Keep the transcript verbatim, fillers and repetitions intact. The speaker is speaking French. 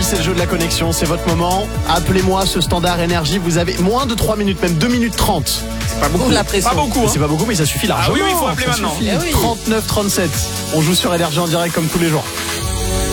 c'est le jeu de la connexion, c'est votre moment. Appelez-moi ce standard énergie, vous avez moins de trois minutes, même deux minutes trente. C'est pas beaucoup. La pression. Pas beaucoup. Hein. C'est pas beaucoup, mais ça suffit largement. Ah oui, oui, il faut appeler ça maintenant. suffit. Eh oui. trente-neuf trente-sept. On joue sur énergie en direct comme tous les jours.